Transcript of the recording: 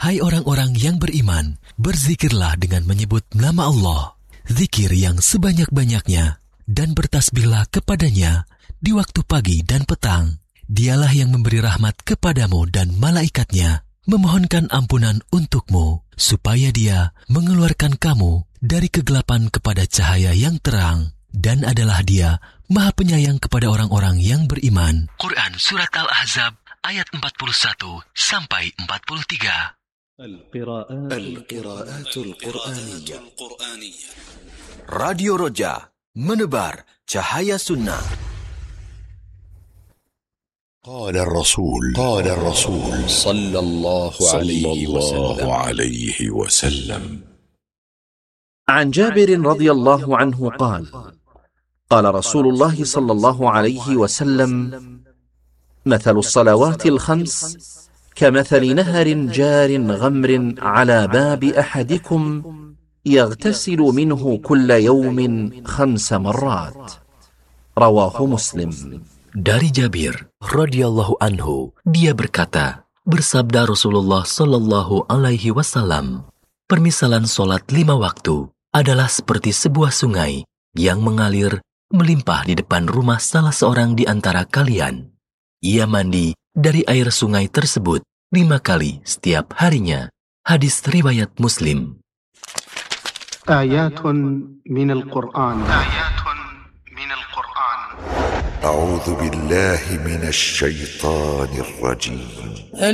Hai orang-orang yang beriman, berzikirlah dengan menyebut nama Allah, zikir yang sebanyak-banyaknya, dan bertasbihlah kepadanya di waktu pagi dan petang. Dialah yang memberi rahmat kepadamu dan malaikatnya, memohonkan ampunan untukmu, supaya Dia mengeluarkan kamu dari kegelapan kepada cahaya yang terang, dan adalah Dia Maha Penyayang kepada orang-orang yang beriman. Quran Surat Al-Ahzab ayat 41 sampai 43. Al-Qiraatul Qur'aniyah. Radio Roja, menebar cahaya sunnah. قال الرسول صلى الله عليه وسلم عن جابر رضي الله عنه قال قال رسول الله صلى الله عليه وسلم مثل الصلوات الخمس كمثل نهر جار غمر على باب أحدكم يغتسل منه كل يوم 5 مرات رواه مسلم. Dari Jabir radhiyallahu anhu, dia berkata, bersabda Rasulullah sallallahu alaihi wasallam, permisalan solat 5 waktu adalah seperti sebuah sungai yang mengalir melimpah di depan rumah salah seorang di antara kalian. Ia mandi dari air sungai tersebut 5 kali setiap harinya. Hadis riwayat Muslim. Ayatun minal Qur'an. أعوذ بالله من الشيطان الرجيم